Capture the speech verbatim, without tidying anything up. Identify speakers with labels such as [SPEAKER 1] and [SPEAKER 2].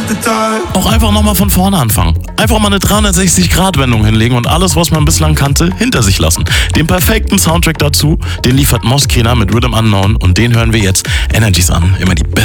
[SPEAKER 1] Auch einfach nochmal von vorne anfangen. Einfach mal eine dreihundertsechzig Grad Wendung hinlegen und alles, was man bislang kannte, hinter sich lassen. Den perfekten Soundtrack dazu, den liefert Moskina mit Rhythm Unknown und den hören wir jetzt. Energies an, immer die beste